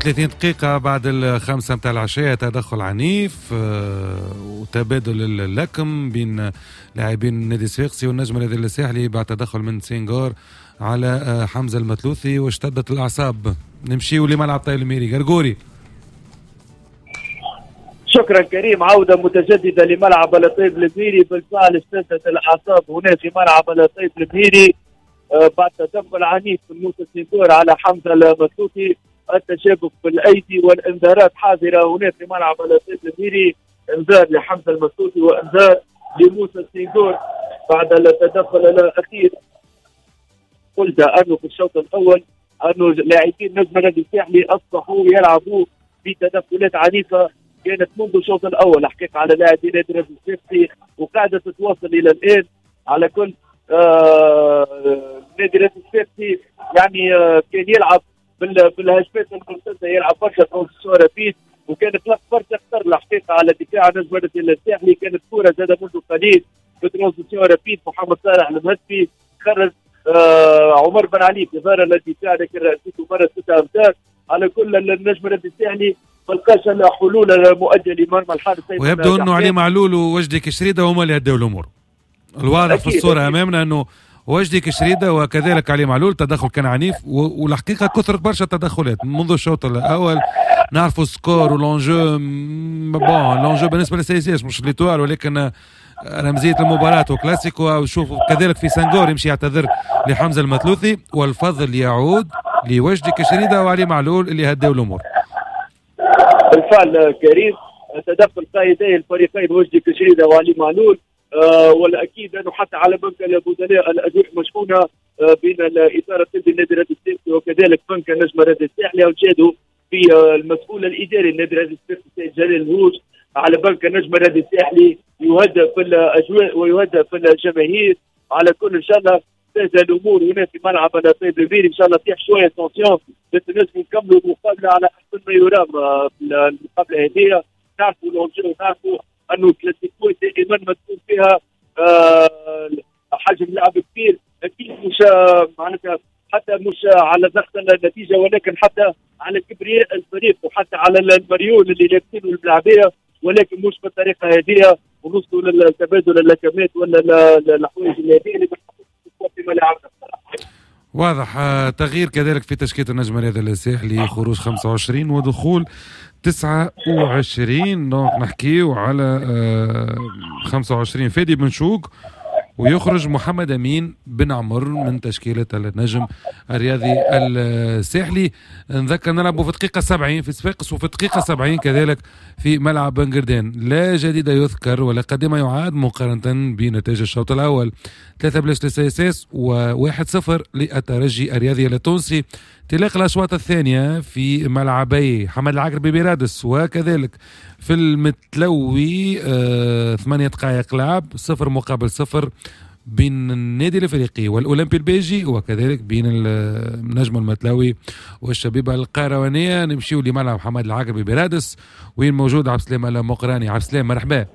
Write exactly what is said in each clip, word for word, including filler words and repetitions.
وثلاثين دقيقة بعد الخامسة متاع العشية، تدخل عنيف وتبادل اللكم بين لاعبين النادي الصفاقسي والنجم النادي الساحلي بعد تدخل من سينغار على حمزة المثلوثي واشتدت الأعصاب. نمشيو لملعب طايل الميري. غرغوري. شكرا كريم. عودة متجددة لملعب لطيف الميري. بالفعل اشتدت الأعصاب هنا في ملعب لطيف الميري بعد تدخل عنيف من موسى سينغار على حمزة المثلوثي. التشابك بالايدي والانذارات حاضره هنا في ملعب لطيف الميري. انذار لحمزه المثلوثي وانذار لموسى سينغار بعد التدخل الاخير. قلت انه في الشوط الاول انه لاعبين نجم النادي الساحلي اصبحوا يلعبوا بتدخلات عنيفه كانت منذ الشوط الاول حقيقه على لاعبين نادي الساحلي وقاعده تتواصل الى الان. على كل آه نادي الساحلي يعني آه كان يلعب بالهجمات المرتده، يلعب برشا ترانزيسيون رابيد وكانت لك برشا اختار الحقيقه على دفاع نجم النادي الساحلي. كانت كره زاد منذ قليل بترانزيسيون رابيد. محمد صالح المهدي خرج آه عمر بن علي في ظهر الدفاع لكن رأسيته مرة ستة امتار. على كل النجم النادي الساحلي ما لقاش الا حلول مؤجله لمرمى الحارس. ويبدو انه علي معلول ووجدي كشريده هما اللي هدوا الامور. الواضح في الصوره أكيد. امامنا انه وجدي كشريده وكذلك علي معلول التدخل كان عنيف والحقيقه كثرت برشا تدخلات منذ الشوط الاول. نعرفوا سكور ولونجو بون لونجو بالنسبه للسياسيس مش ليتوال ولكن رمزيه المباراه وكلاسيكو. وشوفوا كذلك في سانغور يمشي يعتذر لحمزه المثلوثي والفضل يعود لوجدي كشريده وعلي معلول اللي هدوا الامور. بالفعل كريم تدخل قائدي الفريقين وجدي كشريده وعلي معلول. آه والاكيد انه حتى على بنك البودلاء الاجواء مشحونه آه بين الاثاره النادي الساحلي وكذلك بنك النجم النادي الساحلي. ونشاهدوا في آه المسؤول الاداري النادي الساحلي السيد جلال الهوج على بنك النجم النادي الساحلي يهدأ في الاجواء ويهدأ في الجماهير. على كل ان شاء الله تهدأ الامور هنا في ملعب لطيف الميري. ان شاء الله تطيح شويه تونسيون باش الناس نكملوا المقابله على احسن ما يرام في المقابله هذه. نعرفوا لونجو نعرفوا انه كلاسيكو دائما ما تكون فيها آه حجم لعب كبير. اكيد مش معناتها حتى مش على ضغط النتيجه ولكن حتى على كبرياء الفريق وحتى على المليون اللي لابسينه الملاعبيه ولكن مش بالطريقه هذه ونوصلوا للتبادل اللكمات ولا الحوايج اللي هذه في ملاعبنا. واضح تغيير كذلك في تشكيله النجم النادي الساحلي. خروج خمسة وعشرين ودخول تسعة وعشرين. دونك نحكيو على خمسة وعشرين فادي بن شوق ويخرج محمد أمين بن عمر من تشكيلة النجم الرياضي الساحلي. نذكر نلعبوا في دقيقة سبعين في صفاقس وفي دقيقة سبعين كذلك في ملعب بن قردان. لا جديد يذكر ولا قديم يعاد مقارنة بنتائج الشوط الأول. ثلاثة بلاش للسياساس وواحد صفر للترجي الرياضي التونسي. تلاقي الأشواط الثانية في ملعبي حمد العقربي برادس وكذلك في المتلوي آه ثمانية دقائق لعب صفر مقابل صفر بين النادي الافريقي والاولمبي البيجي وكذلك بين النجم المتلوي والشبيبه القيروانيه. نمشيو لملعب حمد العقربي برادس وين موجود عبد السلام المقراني. عبد السلام مرحبا.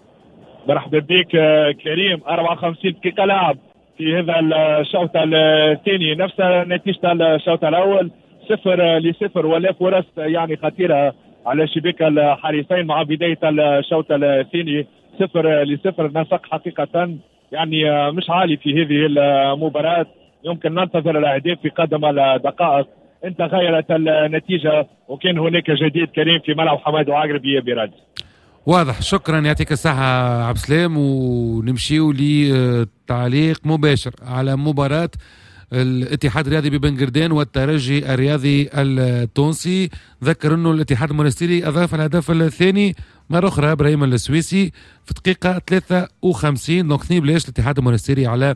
مرحبا بك كريم. أربعة وخمسين دقيقه لعب في هذا الشوط الثاني نفس نتيجه الشوط الاول صفر لصفر ولا فرص يعني خطيره على شباك الحارسين مع بدايه الشوط الثاني صفر لصفر. نسق حقيقه يعني مش عالي في هذه المباراه. يمكن ننتظر الاهداف في قدم الدقائق. انت غيرت النتيجه وكان هناك جديد كريم في ملعب حماد العقربي برادس. واضح. شكرا يعطيك الصحة عبد السلام. ونمشيو لتعليق مباشر على مباراة الاتحاد الرياضي ببن قردان والترجي الرياضي التونسي. ذكر انه الاتحاد المونستيري اضاف الهدف الثاني مرة أخرى إبراهيم السويسي في دقيقة ثلاثة وخمسين. دونك اثنين بلاش الاتحاد المونستيري على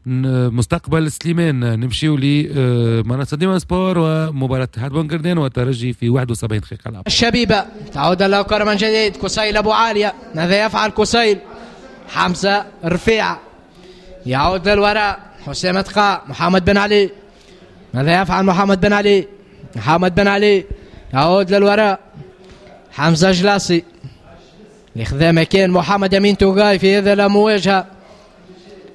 مستقبل سليمان. نمشيو لمنصة ديما سبور ومباراة اتحاد بن قردان والترجي في واحد وسبعين دقيقة لعب. الشبيبة تعود له كرة من جديد. كسيل أبو عالية. ماذا يفعل كسيل؟ حمزة رفيعة يعود للوراء. حسام تقاء. محمد بن علي. ماذا يفعل محمد بن علي؟ محمد بن علي يعود للوراء. حمزة جلاسي لخذا مكان محمد أمين توغاي في هذا المواجهة.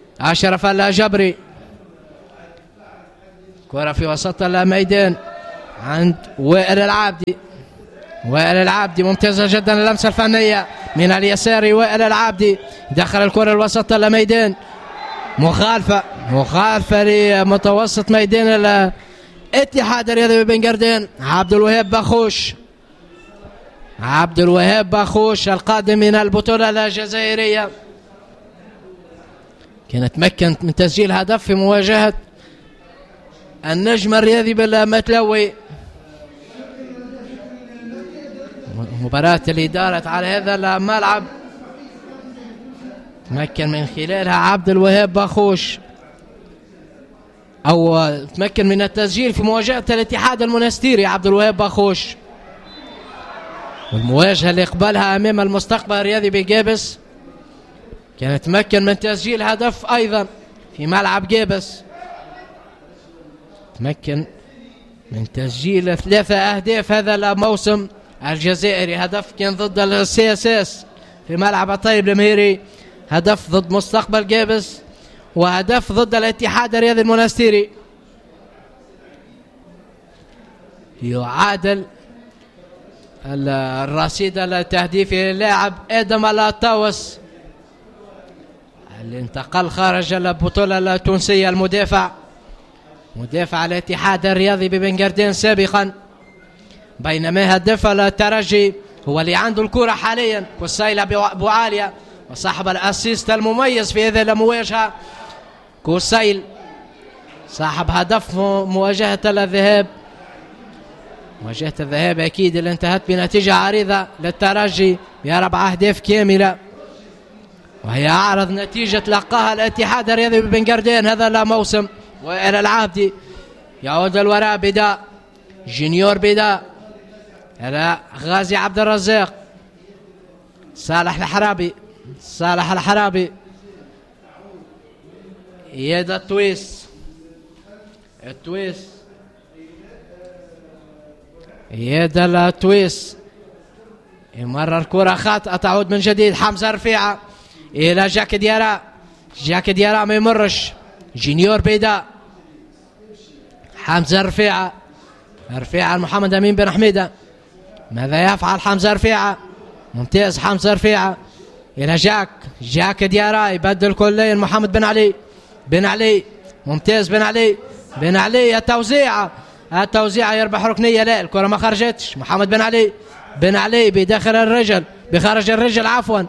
أشرف الجبري كرة في وسط الميدان عند وائل العابدي. وائل العابدي ممتازة جدا اللمسة الفنية من اليساري. وائل العابدي دخل الكرة الوسط الميدان. مخالفة مخالفة لمتوسط ميدان الاتحاد الرياضي ببن قردين. عبد الوهاب باخوش. عبد الوهاب باخوش القادم من البطولة الجزائرية كان تمكن من تسجيل هدف في مواجهة النجم الرياضي بالمتلوي. مباراة اللي دارت على هذا الملعب تمكن من خلالها عبد الوهاب باخوش أو تمكن من التسجيل في مواجهة الاتحاد المنستيري. عبد الوهاب باخوش والمواجهة اللي قبلها أمام المستقبل الرياضي بجابس كان تمكن من تسجيل هدف أيضا في ملعب جابس. تمكن من تسجيل ثلاثة أهداف هذا الموسم الجزائري. هدف كان ضد السي اس اس في ملعب الطيب المهيري، هدف ضد مستقبل جابس، وهدف ضد الاتحاد الرياضي المنستيري. يعادل الرصيد التهديفي للاعب ادم الطاوس اللي انتقل خارج البطولة التونسية، المدافع مدافع الاتحاد الرياضي ببن قردين سابقا، بينما هدف الترجي هو اللي عنده الكرة حاليا كوسايل بوعالية وصاحب الاسيست المميز في هذه المواجهة. كوسايل صاحب هدف مواجهة الذهاب. مواجهة الذهاب أكيد اللي انتهت بنتيجة عريضة للترجي بأربع أهداف كاملة، وهي أعرض نتيجة لقاها الاتحاد الرياضي ببن قردين هذا الموسم. وائل العابدي يعود الوراء بداء جونيور بداء على غازي عبد الرزاق. صالح الحرابي صالح الحرابي يد التويس التويس يد التويس يمرر كرة خاطئة تعود من جديد. حمزة رفيعة إلى جاك ديارا. جاك ديارا ما يمرش. جونيور بيدا. حمزة رفيعة رفيعة محمد أمين بن حميدة. ماذا يفعل حمزة رفيعة؟ ممتاز حمزة رفيعة إلى جاك. جاك ديارا يبدل كلين محمد بن علي. بن علي ممتاز. بن علي بن علي التوزيعة التوزيعة يربح ركنية. لا الكرة ما خرجتش. محمد بن علي بن علي بداخل الرجل بخارج الرجل عفوا.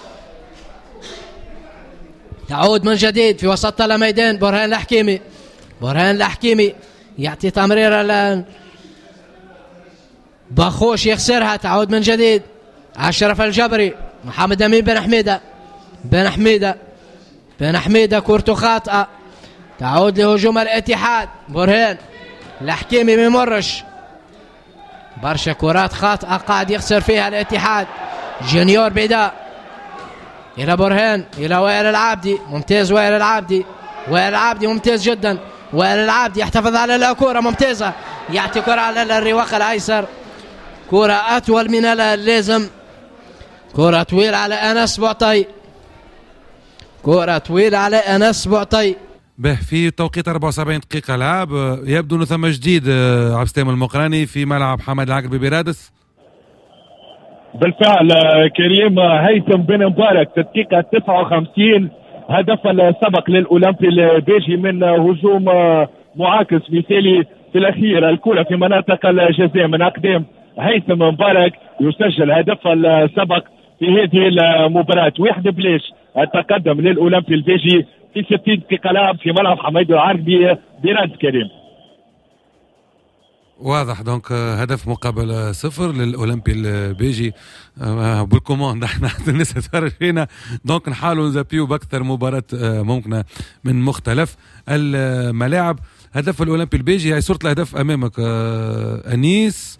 تعود من جديد في وسط الميدان برهان الحكيمي. برهان الحكيمي يعطي تمريرة الآن باخوش يخسرها. تعود من جديد أشرف الجبري. محمد أمين بن حميدة. بن حميدة بن حميدة كورته خاطئة. تعود لهجوم الاتحاد. برهان الحكيمي بمرش. برشا كرات خاطئة قاعد يخسر فيها الاتحاد. جونيور بيدا إلى برهان إلى وائل العابدي. ممتاز وائل العابدي. وائل العابدي ممتاز جدا. وائل العابدي يحتفظ على الكرة ممتازة. يعطي كرة على الرواق الأيسر. كرة أطول من اللازم. كرة طويلة على أنس بوعطي. كرة طويلة على أنس بوعطي. به في توقيت أربعة وسبعين دقيقة لعب. يبدو أنه ثم جديد عبد السلام المقراني في ملعب حمد العقربي برادس. بالفعل كريم. هيثم بن مبارك في الدقيقة تسعة وخمسين هدف السبق للأولمبي البيجي من هجوم معاكس مثالي في الأخير. الكرة في مناطق الجزاء من أقدام هيثم مبارك يسجل هدف السبق في هذه المباراة. واحد بلاش التقدم للأولمبي البيجي في ستين دقيقة لعب في ملعب حميد العربي براد كريم. واضح دونك هدف مقابل صفر للأولمبي البيجي بالكوموند. احنا الناس تتفرج فينا دونك نحاولوا نزابيو بأكثر مباراة ممكنة من مختلف الملاعب. هدف الأولمبي البيجي هي صورة الهدف أمامك أنيس.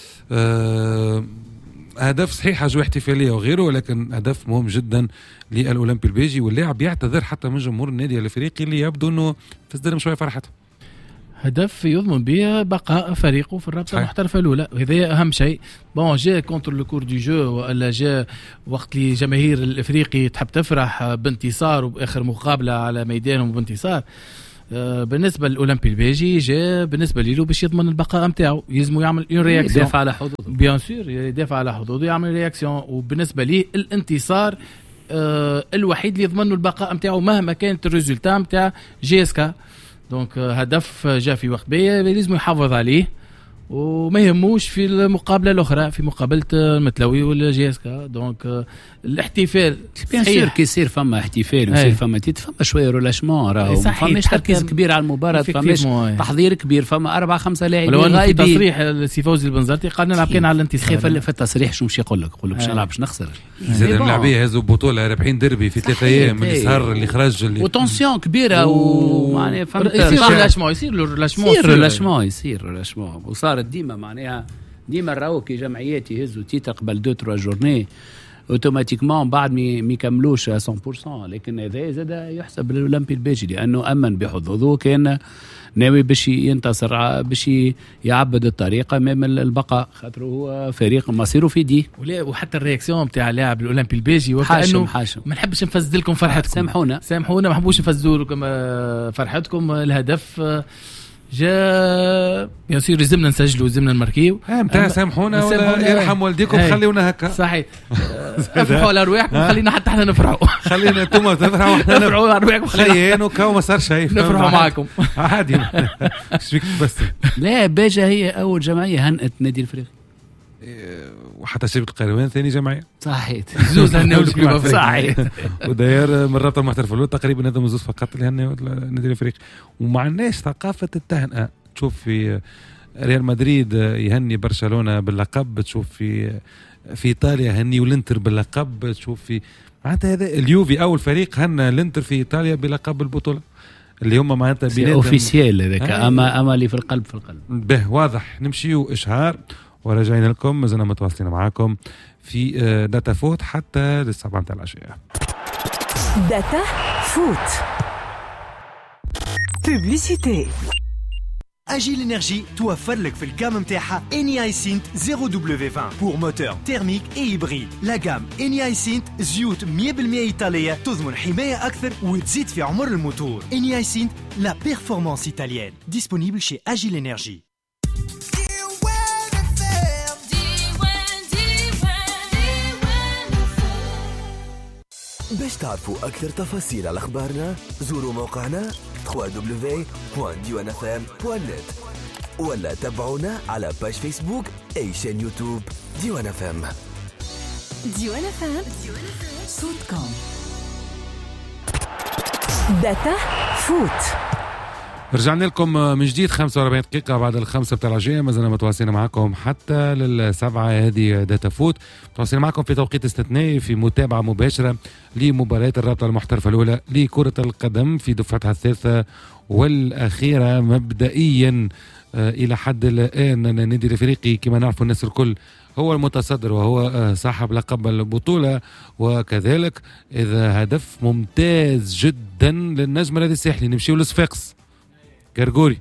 هدف صحيح جو احتفالية وغيره، ولكن هدف مهم جدا للأولمبي البيجي، واللاعب يعتذر حتى من جمهور النادي الافريقي اللي يبدو انه تزدرم شويه فرحته. هدف يضمن به بقاء فريقه في الرابطه المحترفه الاولى، وهذا اهم شيء. بون جاء كونتر لو كور دو جو، والا جاء وقت اللي جماهير الافريقي تحب تفرح بانتصار وباخر مقابله على ميدانهم بانتصار. آه بالنسبه للاولمبي البيجي جاء بالنسبه له باش يضمن البقاء نتاعو يلزمو يعمل اون رياكسيون يدافع على حظوظه بيان سور يدافع على حظوظه يعمل رياكسيون وبالنسبه ليه الانتصار آه الوحيد اللي يضمن له البقاء نتاعو مهما كانت الريزولتا نتاع جي اس كا دونك آه هدف جاء في وقت بيه لازم يحافظ عليه وما يهموش في المقابله الاخرى في مقابله المتلوي ولا جي اس كا دونك الاحتفال بيان سور كي يصير فما احتفال ويصير فما تيت فما شويه رولاشمون راهو فماش تركيز كبير على المباراه فماش تحضير كبير فما أربعة خمسة لاعبين غايبين في تصريح السي فوزي البنزرتي قال نلعب كان على الانتصار خايف في التصريح شو مش يقول لك يقول لك باش نلعب باش نخسر زاد الملاعبيه هزوا بطوله رابحين دربي في ثلاثة ايام اللي صار اللي خرج اللي وتونسيون كبيره ومعناها فهمت يصير رولاشمون يصير رولاشمون يصير رولاشمون يصير رولاشمون وصارت ديما معناها ديما راهو كي جمعيات يهزوا تيتر قبل دو تروا جورني اوتوماتيكمون بعد ما يكملوش مية بالمية لكن هذا زاد يحسب للاولمبي البيجي لانه امن بحظوظه كان ناوي باش ينتصر باش يعبد الطريقه امام البقاء خاطر هو فريق مصيره في دي وحتى الرياكسيون نتاع لاعب الاولمبي البيجي وكانه ما نحبش نفسد لكم فرحتكم سامحونا سامحونا ما نحبوش نفسدوا لكم فرحتكم الهدف جاء يصير لازمنا نسجلوا لازمنا نماركيو نتاع سامحونا ولا يرحم والديكم خليونا هكا صحيح افرحوا على رواحكم خلينا حتى احنا نفرحوا خلينا انتم تفرحوا احنا نفرحوا على رواحكم خلينا وكاو ما صار شيء نفرحوا معكم عادي ايش فيك بس لا باجا هي اول جمعيه هنأت نادي الفريق وحتى شركة القيروان ثاني جمعية صحيح زوز هناو صحيح وداير من رابطة المحترفين تقريبا هذا مزوز فقط اللي هناو النادي الافريقي وما عندناش ثقافة التهنئة. تشوف في ريال مدريد يهني برشلونة باللقب، تشوف في في ايطاليا هني والانتر باللقب، تشوف في معناتها هذا اليوفي اول فريق هنى الانتر في ايطاليا بلقب البطولة اللي هم معناتها بيناتهم اوفيسيال هذاك اما اما اللي في القلب في القلب به واضح. نمشيو اشهار ورجعنا لكم، مازلنا متواصلين معاكم في داتا فوت حتى للسبعة متاع العشية. داتا فوت بوبليسيتي. أجي الانرجي توفر لك في الجام متاعها إني هايسنت زيرو دبليو عشرين بور موتور تيرميك اي هيبريد. لا جام إني هايسنت زيوت مية بالمية إيطالية تضمن حماية أكثر وتزيد في عمر الموتور. إني هايسنت لا بيرفورمانس إيطاليان ديسپونيبل شي أجي الانرجي. باش تعرفوا أكثر تفاصيل على أخبارنا زوروا موقعنا دبليو دبليو دبليو دوت ديوان اف ام دوت نت ولا تابعونا على باج فيسبوك أي شان يوتيوب ديوان اف ام. ديوان اف ام صوتكم. داتا فوت. رجعنا لكم من جديد خمسة وأربعين دقيقة بعد الخمسة بتاع العشية، مازلنا متواصلين معكم حتى للسبعة. هذه داتا فوت متواصلين معكم في توقيت استثنائي في متابعة مباشرة لمباريات الرابطة المحترفة الأولى لكرة القدم في دفعتها الثالثة والأخيرة مبدئيا. آه إلى حد الآن النادي الأفريقي كما نعرف الناس الكل هو المتصدر وهو آه صاحب لقب البطولة، وكذلك إذا هدف ممتاز جدا للنجم الذي الساحلي. نمشيو للصفاقس كرغوري.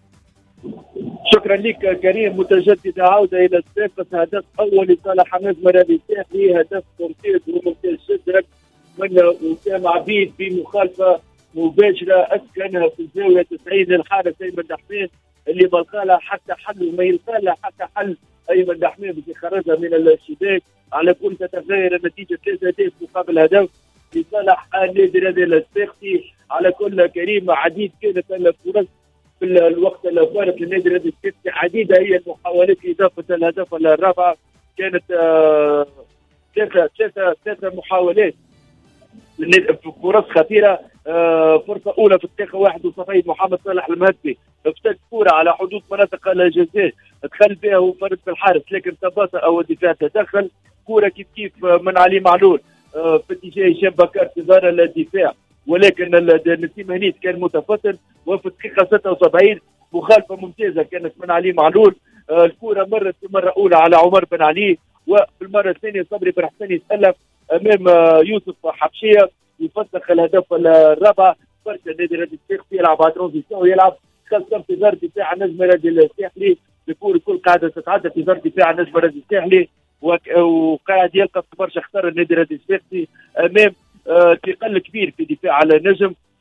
شكرا لك كريم. متجددة عودة إلى الصفاقس، هدف أول لصالح النجم الذي الساحلي، هدف ممتاز وممتاز جدا من وسام عبيد بمخالفة مباشرة أسكنها في الزاوية تسعين للحارس أيمن دحمين اللي ما لقى حتى حل وما يلقى لها حتى حل أيمن دحمين باش يخرجها من الشباك. على كل تتغير النتيجة ثلاثة أهداف مقابل هدف لصالح النادي الصفاقسي. على كل كريم عديد كانت الفرص في الوقت الفارق للنادي الصفاقسي، عديدة هي المحاولات لإضافة الهدف الرابع. كانت ثلاثة ثلاثة ثلاثة محاولات فرص خطيرة. فرصة أولى في الدقيقة واحد وصفيد محمد صالح المهدي افتك كورة على حدود مناطق الجزاء دخل بها وفرد في الحارس، لكن تباطأ أو الدفاع تدخل. كورة كيف كيف من علي معلول في اتجاه هشام بكر انتظار الدفاع، ولكن نسيم هنيت كان متفتن. وفي الدقيقة ستة وسبعين مخالفة ممتازة كانت من علي معلول. الكورة مرت في المرة الأولى على عمر بن علي، وفي المرة الثانية صبري بن حسين يتألف أمام يوسف حبشية يفسخ الهدف الرابع. فرصة النادي الصفاقسي يلعب على ترانزيسيون ويلعب خاصة انتظار دفاع النجم الساحلي. الكورة الكل قاعدة تتعدى انتظار دفاع النجم الساحلي، وقاعد يلقى برشا خطر النادي الصفاقسي أمام ثقل كبير في دفاع على النجم.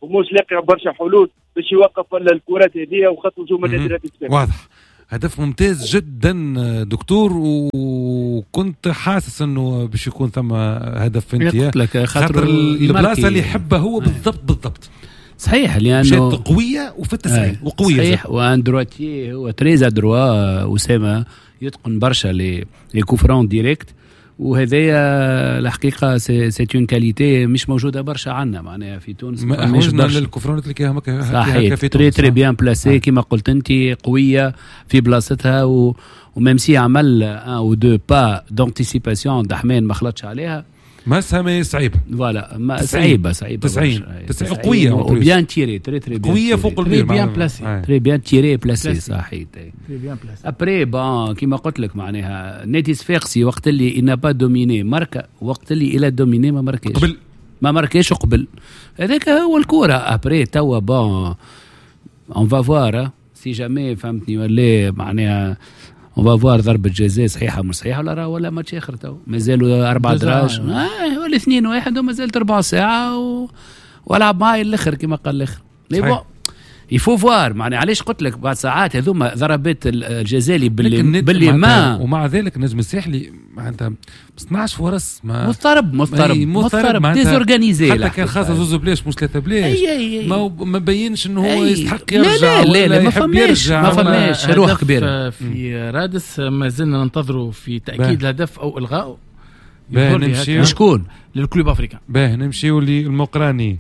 ومش لاقي برشا حلول باش يوقف الكرات هذه وخط هجوم النادي الاتفاق. واضح، هدف ممتاز جدا دكتور، وكنت حاسس انه باش يكون ثم هدف انتهاء خاطر البلاصه اللي يحبها هو بالضبط بالضبط. صحيح، لانه قويه وفي التسعين وقويه صحيح، وان درواتي هو تريزا دروا اسامه يتقن برشا لي لي كوفرون ديريكت، وهذايا الحقيقه سي اون كاليتي مش موجوده برشا عندنا معناها في تونس. احوجنا للكوفرونات اللي كيها هكا صحيح، تري تري بيان بلاسي كيما قلت انت، قويه في بلاصتها، و وميم سي عمل ان او دو با دونتيسيباسيون دحمان ما خلطش عليها، مسها صعيبه فوالا صعيبه صعيبه تسعين تسعين قويه وبيان تيري تري تري قويه فوق البير، بيان بلاسي تري بيان تيري بلاسي صحيح تري بيان بلاسي. ابري بون كيما قلت لك معناها نادي صفاقسي وقت اللي انا با دوميني ماركا، وقت اللي الى دوميني ما ماركاش قبل ما ماركاش قبل، هذاك هو الكوره. ابري توا بون اون فا فوار سي جامي فهمتني ولا معناها اون فا فوار ضربة جزاء صحيحة مش صحيحة ولا راه ولا ماتش اخر تو مازالوا أربعة دراج اه ولا اثنين واحد ومازالت ربع ساعة و... والعب معاي الاخر كما قال الاخر. لي يفو فوار معناها علاش قلت لك بعد ساعات هذوما ضربات الجزالي باللي باللي ما ومع ذلك نجم الساحلي معناتها اثناش فرص ما مضطرب مضطرب مضطرب ديزورغانيزي حتى كان خاصه زوز بلاش مش ثلاثه بلاش أي أي أي. ما ما بينش انه هو يستحق يرجع. لا لا لا, لا ما فماش ما فماش روح كبيره في رادس. ما زلنا ننتظروا في تاكيد الهدف او الغائه. باه نمشيو شكون للكلوب افريقيا. باه نمشيو للمقراني.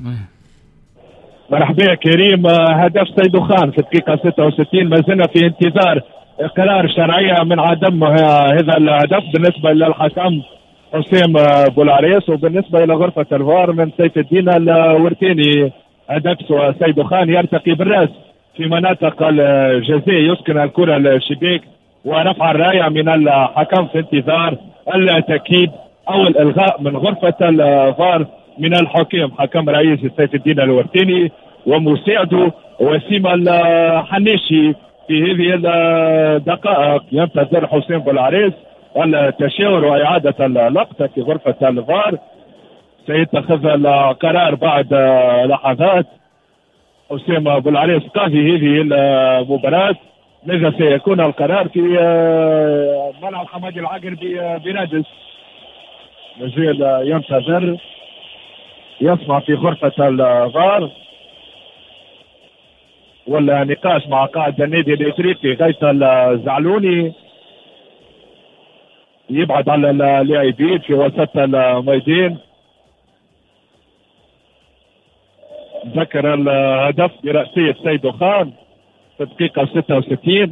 مرحبا يا كريم. هدف سيدو خان في الدقيقة ستة وستين. ما زلنا في انتظار قرار شرعية من عدم هذا الهدف بالنسبة للحكم حسام بولعريس، وبالنسبة إلى غرفة الفار من سيف الدين الورتيني. هدف سيدو خان يرتقي بالرأس في مناطق الجزاء، يسكن الكرة الشباك ورفع الراية من الحكم في انتظار التأكيد أو الإلغاء من غرفة الفار من الحكام حكم رئيس سيف الدين الورتيني ومساعده وسيم الحنيشي. في هذه الدقائق ينتظر حسام بولعريس التشاور وإعادة اللقطة في غرفة الفار. سيتخذ القرار بعد لحظات. حسام بولعريس قاضي هذه المباراة. ماذا سيكون القرار في ملعب حمادي العقربي بنادس؟ مازال ينتظر يسمع في غرفة الفار ولا نقاش مع قائد النادي الافريقي غيث الزعلوني يبعد على اللاعبين في وسط الميدان. ذكر الهدف برأسية سيدو خان في الدقيقة ستة وستين،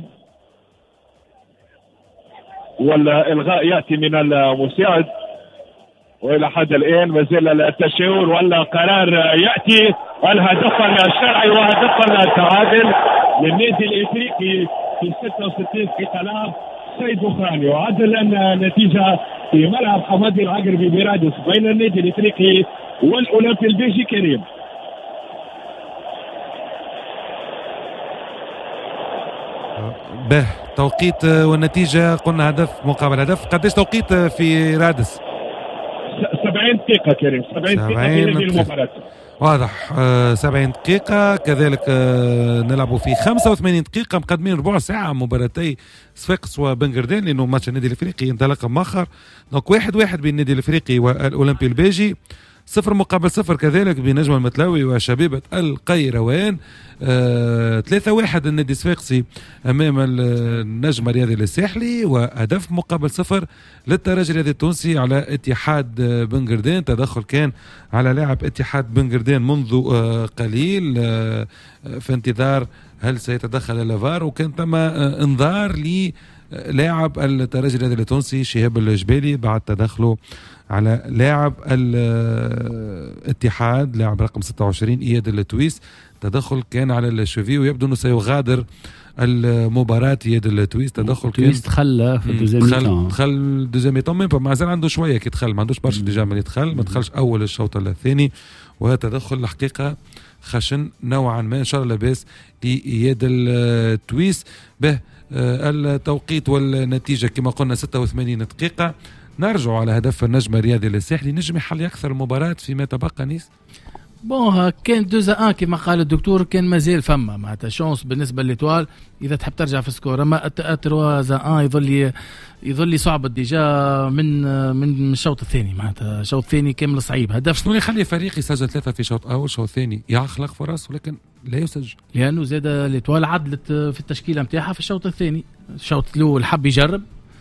والإلغاء يأتي من المساعد. والى حد الان ما زال التشاور ولا قرار ياتي. الهدف الشرعي وهدف التعادل للنادي الافريقي في ستة وستين في لعب سيدو خان. يعادل النتيجه في ملعب حمادي العقربي برادس بين النادي الافريقي والاولمبي البيجي. كريم به توقيت والنتيجه قلنا هدف مقابل هدف. قديش توقيت في رادس؟ سبعين دقيقة كريم. سبعين دقيقة في هذه المباراة. واضح. آه سبعين دقيقة كذلك. آه نلعبوا في خمسة وثمانين دقيقة مقدمين ربع ساعة مباراتي صفاقس وبنغردان لأنه ماتش النادي الأفريقي انطلق مؤخر. دونك واحد واحد بين النادي الأفريقي والأولمبي الباجي. صفر مقابل صفر كذلك بنجم المتلاوي وشبيبة القيروان. آه، ثلاثة واحد النادي الصفاقسي أمام النجم الرياضي الساحلي. وهدف مقابل صفر للترجي الرياضي التونسي على اتحاد بنغردان. تدخل كان على لاعب اتحاد بنغردان منذ آه قليل آه في انتظار هل سيتدخل الفار، وكان ثم آه انذار للاعب الترجي الرياضي التونسي شهاب الجبالي بعد تدخله على لاعب الاتحاد لاعب رقم ستة وعشرين إياد التويس. تدخل كان على الشوفي ويبدو أنه سيغادر المباراة. إياد التويس تدخل تويس دخل في الدوزيام دخل دخل دوزيام ميطون ما زال عنده شوية كي دخل ما عندوش برشا ديجا من يدخل ما دخلش أول الشوط الثاني. وتدخل الحقيقة خشن نوعا ما إن شاء الله لاباس لإياد التويس. به التوقيت والنتيجة كما قلنا ستة وثمانين دقيقة. نرجع على هدف النجم الرياضي للساحلي. نجم يحل أكثر المباراة فيما تبقى نيس. بون كان دوزا ان كما قال الدكتور كان مازال فما معناتها شونس بالنسبه للإيطوال اذا تحب ترجع في السكور. اما تروازا ان يظل يظل صعب ديجا من من الشوط الثاني معناتها الشوط الثاني كامل صعيب. هدف شنو يخلي فريق يسجل ثلاثه في شوط اول شوط ثاني يخلق فرص ولكن لا يسجل؟ لانه زاد الإيطوال عدلت في التشكيله نتاعها في الشوط الثاني. الشوط الاول حب يجرب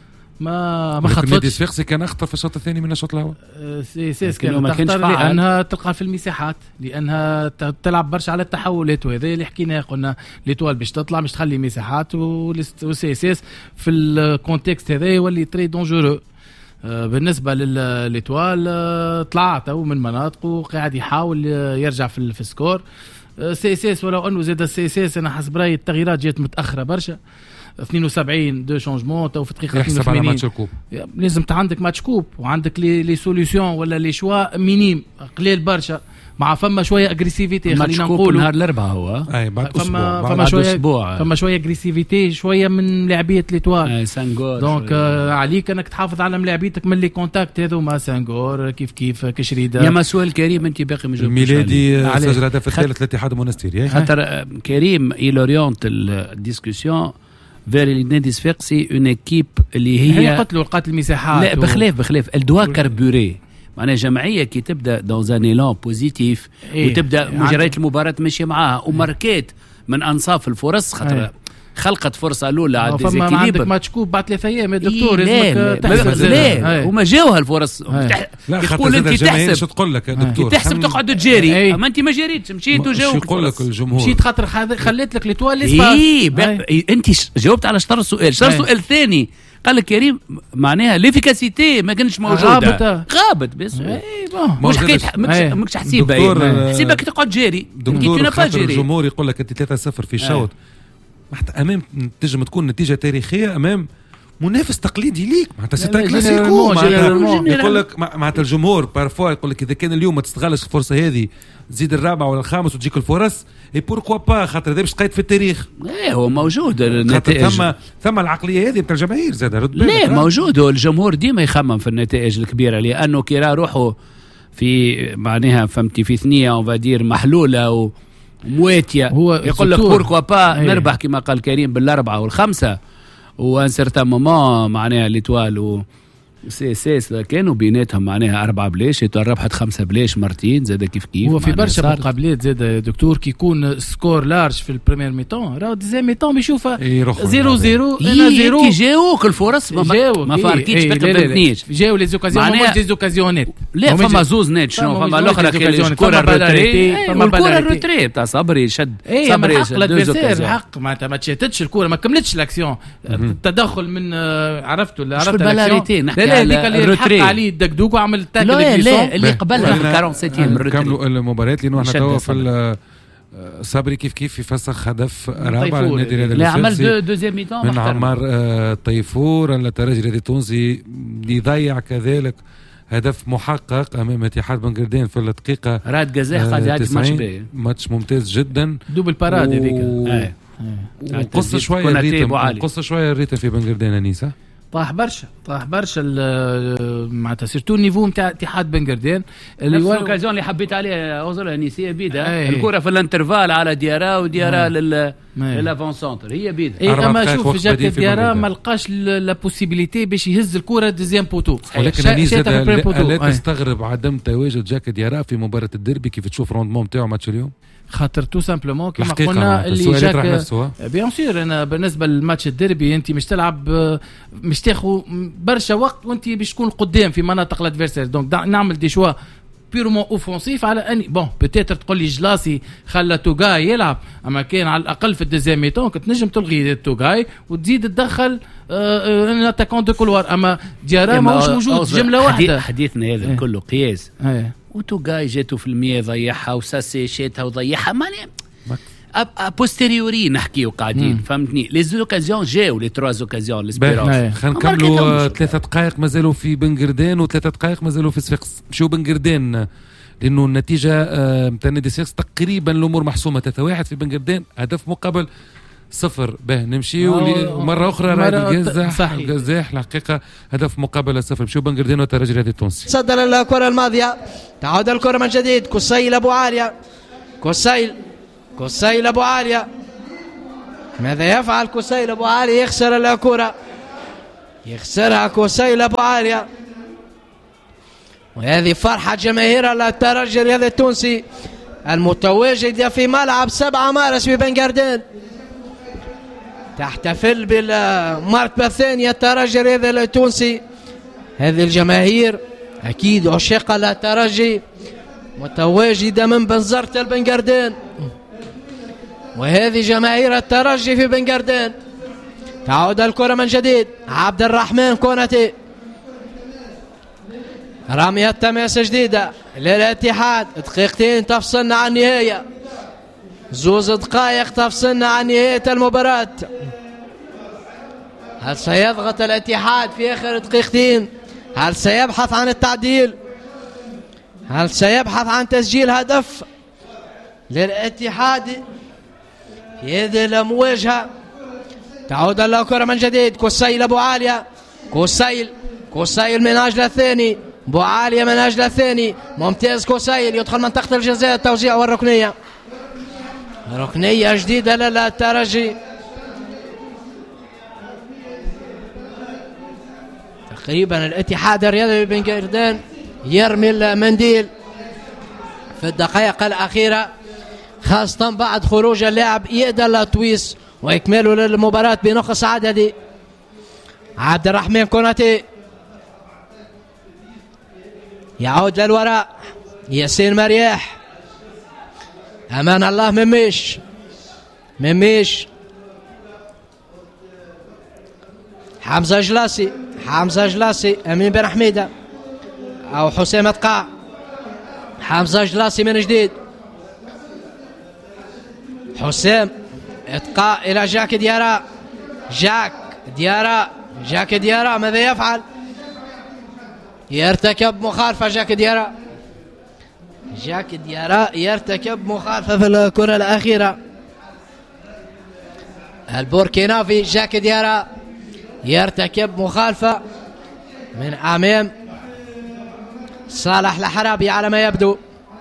ما ما خططش. نادي صفاقسي كان اخطر في الشوط الثاني من الشوط الاول. سي سي كان اخطر لانها تلقى في المساحات لانها تلعب برشا على التحولات وهذا اللي حكيناه قلنا ليتوال باش تطلع باش تخلي مساحات وسي سي في الكونتكست هذا يولي تري دونجورو. بالنسبه للإيطوال طلعت او من مناطقه وقاعد يحاول يرجع في السكور. سي سي ولو انه زاد السي سي انا حسب رايي التغييرات جات متاخره برشا. اثنين وسبعين دو شونجمون تو في دقيقه اثنين وثمانين لازم عندك ماتش كوب وعندك لي لي سوليوشن ولا لي شوا مينيم قليل برشا مع فما شويه اغريسيفيتي خلينا نقولوا نهار الاربعاء هو اي بعد فما فما شويه اسبوع فما شويه اغريسيفيتي شويه من لاعبيه ليتوال اي سانغور دونك آه عليك انك تحافظ على ملاعبيتك من لي كونتاكت هذو مع سانغور كيف كيف كشريده. يا ما سؤال كريم انت باقي ما جاوبتش الميلادي سجل الهدف الثالث للاتحاد المونستيري خاطر كريم إيلوريونت الديسكسيون فيري نادي صفاقسي اون ايكيب اللي هي هي قتلوا لقات المساحات لا بخلاف بخلاف الدوا كاربوري معناها جمعيه كي تبدا دون ان ايلان بوزيتيف إيه وتبدا مجريات المباراه ماشيه معاها وماركات من انصاف الفرص خاطر إيه خلقت فرصه الاولى على الديزيكيليبر. فما عندك ماتش كوب بعد ثلاث ايام يا دكتور لازمك تحسب لا وما جاوها الفرص تقول انت تحسب شو تقول لك يا دكتور تحسب تقعد تجاري اما انت ما جاريتش مشيت وجاوبت. شو يقول لك الجمهور مشيت خاطر خليت لك ليتوال اي انت جاوبت على شطر السؤال. شطر السؤال الثاني قال لك كريم معناها ليفيكاسيتي ما كانش موجوده غابت غابت بس مش حكيت ماكش حسيبه حسيبك تقعد جاري دكتور خاطر الجمهور يقول لك انت ثلاثة صفر في الشوط حتى امام تنجم تكون نتيجه تاريخيه امام منافس تقليدي ليك معناتها سيتا كلاسيكو يقول لك معناتها الجمهور بارفوا يقول لك اذا كان اليوم ما تستغلش الفرصه هذه زيد الرابع ولا الخامس وتجيك الفرص اي بوركوا با خاطر هذا باش تقيد في التاريخ. ايه هو موجود النتائج ثم ثم العقليه هذه بتاع الجماهير زاد رد لا موجود. الجمهور ديما يخمم في النتائج الكبيره لانه كي راه روحه في معناها فهمتي في ثنيه وفادير محلوله و مواتيه يقول لك بوركوا با نربح كما قال كريم بالاربعه والخمسه وان سيرتان مومون معناها ليتوال و سي سي كانوا بيناتهم معناها أربعة بلاش يتوال ربحت خمسة بلاش مرتين زاد كيف كيف. هو في برشا مقابلات زاد دكتور كي يكون سكور لارج في البريمير ميتون راهو ديزيام ميتون بيشوفها زيرو زيرو انا زيرو كي جاوك الفرص ما فاركيتش ما قبلتنيش جاو لي زوكازيون مش دي زوكازيونات لا فما زوز نت شنو فما الاخرى الكره الروتري فما الكره الروتري تاع صبري شد صبري الحق معناتها ما تشتتش الكره ما كملتش الاكسيون التدخل من عرفتوا اللي عرفت الاكسيون لا هذيك اللي حق عليه الدقدوق وعمل التاكل لا لا اللي قبلها في أربعة وستين كملوا المباريات لانه احنا توا في صبري كيف كيف يفسخ هدف رابع للنادي الرياضي لا عمل دوزيام ميتون من عمار طيفور الترجي الرياضي التونسي يضيع كذلك هدف محقق امام اتحاد بنغردين في الدقيقه راد جزاء قاعد يعدي ماتش باهي ماتش ممتاز جدا دوبل باراد هذيك قصه شويه الريتم قصه شويه الريتم في بنغردين انيسه طاح برشا طاح برشا معناتها سيرتو النيفو نتاع اتحاد بنغردين اللي هو الاوكازيون اللي حبيت عليه اوزر انيسيه بيدا الكره في الانترفال على ديارا وديارا لل للافون سنتر هي بيدا اي اما شوف جاك ديارا ما لقاش لا بوسيبيليتي باش يهز الكره ديزيام بوتو ولكن انيسه لا تستغرب عدم تواجد جاك ديارا في مباراه الديربي كيف تشوف روندمون نتاعو ماتش اليوم خاطر تو سامبلومون كما قلنا اللي جاك بيان سور انا بالنسبه للماتش الديربي انت مش تلعب مش تاخذ برشا وقت وانت باش تكون قدام في مناطق الادفيرسير دونك نعمل دي شوا بيرمون اوفونسيف على اني بون بوتيتر تقول لي جلاسي خلى توغاي يلعب اما كان على الاقل في الدوزيام ميتون كنت نجم تلغي توغاي وتزيد تدخل ان اتاكون دو كولوار اما ديارا ماهوش موجود جمله واحده. حديثنا هذا ايه. كله قياس ايه. وتوغاي جاتو في المية ضيعها وساسي شاتها وضيعها ماني ابوستيريوري نحكيو قاعدين فهمتني لي زوكازيون جاو لي تروا زوكازيون ليسبيرونس خلينا نكملوا ثلاثه دقائق مازالوا في بنغردين وثلاثه دقائق مازالوا في صفاقس مشيو بنغردين لانه النتيجه نتاع نادي صفاقس تقريبا الامور محسومه ثلاثة واحد في بنغردين هدف مقابل صفر. به نمشي مرة أخرى رائد الجزاح الجزاح الحقيقة هدف مقابلة صفر. مشيو بنقردين والترجي الرياضي التونسي. صدر الكرة الماضية، تعود الكرة من جديد. كسيل أبو عالية، كسيل كسيل أبو عالية، ماذا يفعل كسيل أبو عالية؟ يخسر الكرة، يخسرها كسيل أبو عالية. وهذه فرحة جماهير الترجي الرياضي التونسي المتواجد في ملعب سبعة مارس ببنغردين، تحتفل بالمرتبة الثانية الترجي الرياضي التونسي. هذه الجماهير أكيد عشاق الترجي متواجدة من بنزرت البنغردين، وهذه جماهير الترجي في بنغردين. تعود الكرة من جديد، عبد الرحمن كوناتي، رمية تماس جديدة للاتحاد. دقيقتين تفصلنا عن النهاية، زوز دقائق تفصلنا عن نهاية المباراة. هل سيضغط الاتحاد في آخر دقيقتين؟ هل سيبحث عن التعديل؟ هل سيبحث عن تسجيل هدف للاتحاد في هذه المواجهة؟ تعود الكرة من جديد، كسيل أبو عالية، كسيل كسيل من أجل الثاني، أبو عالية من أجل الثاني، ممتاز كسيل، يدخل منطقة الجزاء، التوزيع والركنية، ركنية جديدة للترجي. تقريبا الاتحاد الرياضي ببنغردين يرمي المنديل في الدقائق الأخيرة، خاصة بعد خروج اللاعب إيدا لاتويس وإكماله للمباراة بنقص عددي. عبد الرحمن كوناتي يعود للوراء، ياسين مرياح، أمان الله مميش مميش حمزة جلاسي، حمزة جلاسي، أمين بن حميدة أو حسام اتقاع، حمزة جلاسي من جديد، حسام اتقاع إلى جاك ديارا، جاك ديارا جاك ديارا ماذا يفعل؟ يرتكب مخالفة جاك ديارا، جاك ديارا يرتكب مخالفة في الكرة الأخيرة. البوركينافي جاك ديارا يرتكب مخالفة من أمام صالح الحرابي على ما يبدو.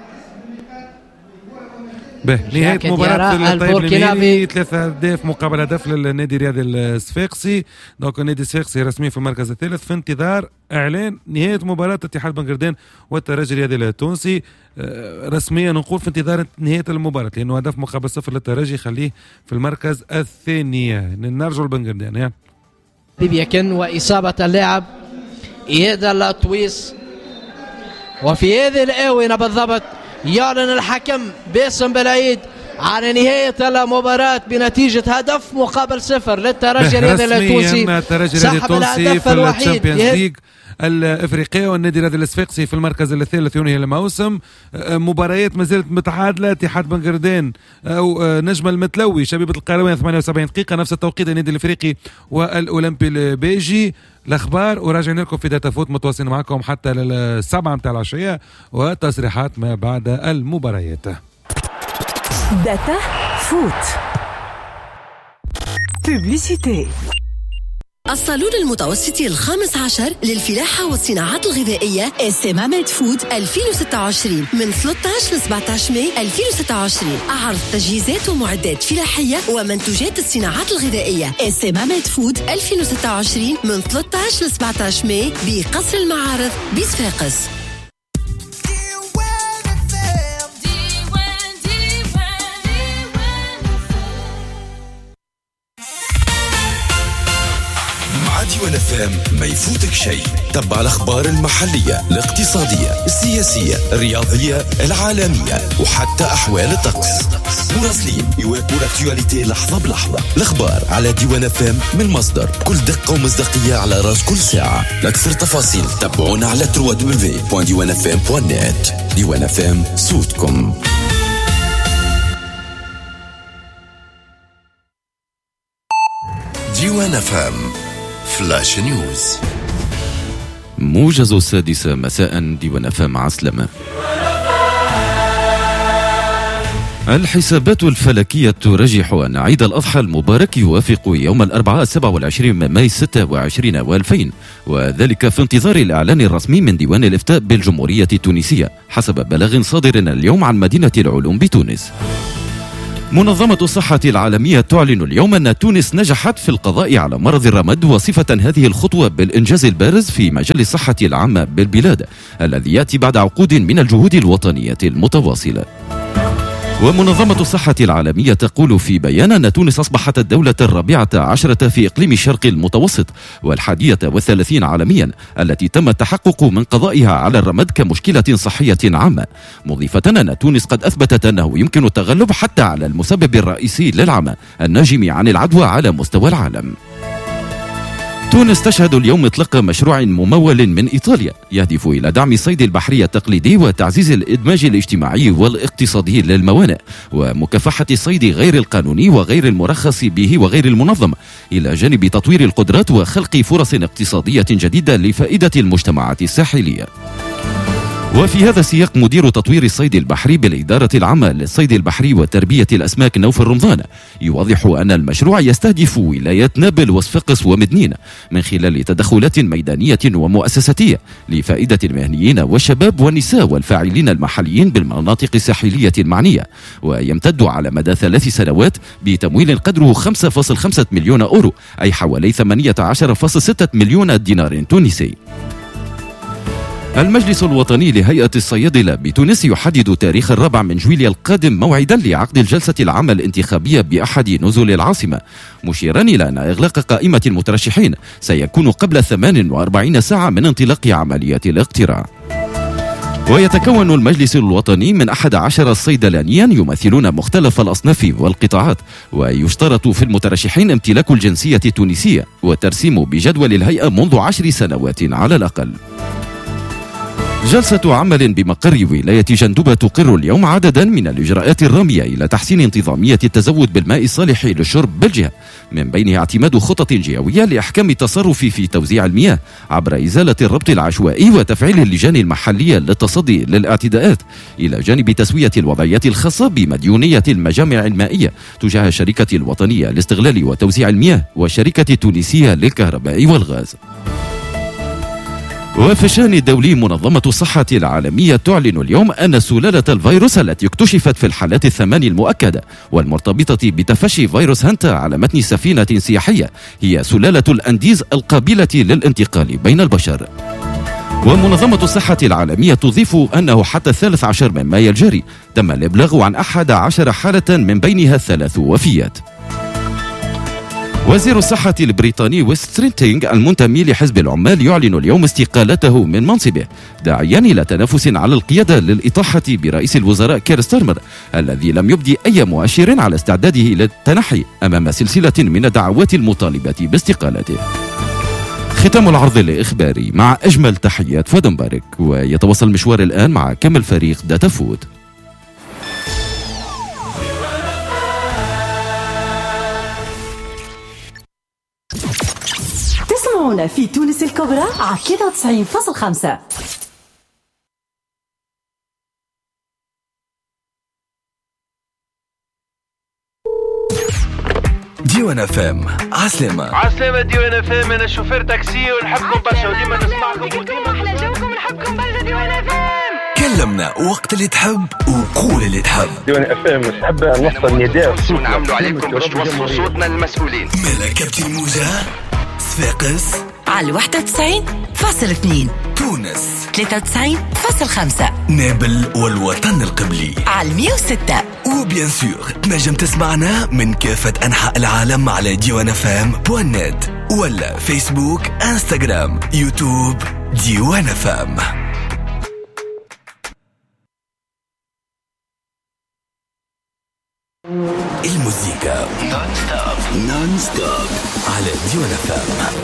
به نهاية مباراة البوركينافي ثلاثة أهداف مقابل هدف للنادي الرياضي الصفاقسي. دونك النادي الصفاقسي رسميا في المركز الثالث في انتظار إعلان نهاية مباراة اتحاد بنغردين والترجي الرياضي التونسي. رسميا نقول في انتظار نهاية المباراة، لأنه هدف مقابل صفر للترجي يخليه في المركز الثاني. نرجع لبنغردين يعني. بيبيكن وإصابة اللاعب إيدا لاتويس، وفي هذه الآونة بالضبط يعلن الحكم باسم بالعيد عن نهاية المباراة بنتيجة هدف مقابل صفر للترجي الرياضي التونسي، سحب الهدف الوحيد في الافريقيه. والنادي الرياضي الصفاقسي في المركز الثالث ينهي الموسم. مباريات ما زالت متعادله، اتحاد بنغردين او نجم المتلوي شبيبه القروان ثمانية وسبعين دقيقه نفس التوقيت النادي الافريقي والاولمبي البيجي. الاخبار وراجعين لكم في داتا فوت، متواصلين معكم حتى للسبعة متاع العشيه وتصريحات ما بعد المباريات. داتا فوت. بوبليسيتي. الصالون المتوسطي الخامس عشر للفلاحة والصناعات الغذائية استمامة فود ألفين وستة وعشرين من ثلاثة عشر ل سبعة عشر ماي ألفين وستة وعشرين. عرض تجهيزات ومعدات فلاحية ومنتوجات الصناعات الغذائية. استمامة فود ألفين وستة وعشرين من ثلاثة عشر ل سبعة عشر ماي بقصر المعارض بصفاقس. ديوان اف ام ما يفوتك شيء. تبع الاخبار المحليه، الاقتصاديه، السياسيه، الرياضيه، العالميه وحتى احوال الطقس. مراسلين يواكبوا الاكتواليتي لحظه بلحظه. الاخبار على ديوان اف ام من مصدر كل دقه ومصداقيه على راس كل ساعه. لاكثر تفاصيل تابعونا على دبليو دبليو دبليو دوت ديوان اف ام دوت نت. ديوان اف ام صوتكم. ديوان اف ام فلاش نيوز. موجز السادسة مساء. ديوان اف ام عسلمة. الحسابات الفلكية ترجح أن عيد الأضحى المبارك يوافق يوم الأربعاء سبعة والعشرين من ماي ستة وعشرين وألفين، وذلك في انتظار الإعلان الرسمي من ديوان الإفتاء بالجمهورية التونسية حسب بلاغ صادر اليوم عن مدينة العلوم بتونس. منظمة الصحة العالمية تعلن اليوم أن تونس نجحت في القضاء على مرض الرمد، وصفة هذه الخطوة بالإنجاز البارز في مجال الصحة العامة بالبلاد الذي يأتي بعد عقود من الجهود الوطنية المتواصلة. ومنظمة الصحة العالمية تقول في بيان أن تونس أصبحت الدولة الرابعة عشرة في إقليم الشرق المتوسط والحادية والثلاثين عالميا التي تم التحقق من قضائها على الرمد كمشكلة صحية عامة، مضيفة أن تونس قد أثبتت أنه يمكن التغلب حتى على المسبب الرئيسي للعمى الناجم عن العدوى على مستوى العالم. تونس تشهد اليوم إطلاق مشروع ممول من إيطاليا يهدف إلى دعم الصيد البحري التقليدي وتعزيز الإدماج الاجتماعي والاقتصادي للموانئ ومكافحة الصيد غير القانوني وغير المرخص به وغير المنظم، إلى جانب تطوير القدرات وخلق فرص اقتصادية جديدة لفائدة المجتمعات الساحلية. وفي هذا السياق مدير تطوير الصيد البحري بالإدارة العامة للصيد البحري وتربية الأسماك نوف الرمضان يوضح أن المشروع يستهدف ولايات نابل وصفاقس ومدنين من خلال تدخلات ميدانية ومؤسساتية لفائدة المهنيين والشباب والنساء والفاعلين المحليين بالمناطق الساحلية المعنية، ويمتد على مدى ثلاث سنوات بتمويل قدره خمسة فاصلة خمسة مليون أورو أي حوالي ثمانية عشر فاصلة ستة مليون دينار تونسي. المجلس الوطني لهيئة الصيادلة بتونس يحدد تاريخ الرابع من جويليا القادم موعدا لعقد الجلسة العامة الانتخابية بأحد نزل العاصمة، مشيرا إلى أن إغلاق قائمة المترشحين سيكون قبل ثمان وأربعين ساعة من انطلاق عملية الاقتراع. ويتكون المجلس الوطني من أحد عشر صيدلانيا يمثلون مختلف الأصناف والقطاعات، ويشترط في المترشحين امتلاك الجنسية التونسية والترسيم بجدول الهيئة منذ عشر سنوات على الأقل. جلسة عمل بمقر ولاية جندوبة تقر اليوم عددا من الإجراءات الرامية إلى تحسين انتظامية التزود بالماء الصالح للشرب بالجهة، من بينها اعتماد خطط جهوية لإحكام التصرف في توزيع المياه عبر إزالة الربط العشوائي وتفعيل اللجان المحلية للتصدي للاعتداءات، إلى جانب تسوية الوضعيات الخاصة بمديونية المجامع المائية تجاه الشركة الوطنية لاستغلال وتوزيع المياه والشركة التونسية للكهرباء والغاز. وفي الشأن الدولي منظمة الصحة العالمية تعلن اليوم أن سلالة الفيروس التي اكتشفت في الحالات الثمان المؤكدة والمرتبطة بتفشي فيروس هانتا على متن سفينة سياحية هي سلالة الأنديز القابلة للانتقال بين البشر. ومنظمة الصحة العالمية تضيف أنه حتى الثالث عشر من مايو الجاري تم الإبلاغ عن أحد عشر حالة من بينها ثلاث وفيات. وزير الصحة البريطاني ويسترينتينغ المنتمي لحزب العمال يعلن اليوم استقالته من منصبه، داعيا إلى تنافس على القيادة للإطاحة برئيس الوزراء كير ستارمر الذي لم يبدي أي مؤشر على استعداده للتنحي أمام سلسلة من الدعوات المطالبة باستقالته. ختام العرض الإخباري مع أجمل تحيات فادن بارك، ويتواصل المشوار الآن مع كامل فريق داتا فود. تسمعونا في تونس الكبرى على ثلاثة وتسعين فاصلة خمسة. ديوان اف ام عسلامة عسلامة ديوان اف ام. انا شوفير تاكسي ونحبكم برشا وديما نسمعكم وديما احلى جوكم نحبكم برشا ديوان اف ام. كلمنا وقت اللي تحب وقول اللي تحب. ديوان اف ام نحب نوصل نداء ونعملوا عليكم باش توصلوا صوتنا للمسؤولين. ملكة الموجة صفاقس على واحد وتسعين فاصلة اثنين، تونس ثلاثة وتسعين فاصلة خمسة، نابل والوطن القبلي على مية وستة، وبيان سور تنجم تسمعنا من كافة أنحاء العالم على ديوان اف ام بوان نت ولا فيسبوك انستغرام يوتيوب ديوان اف ام. الموسيقى نون ستوب نون ستوب على ديوان اف ام.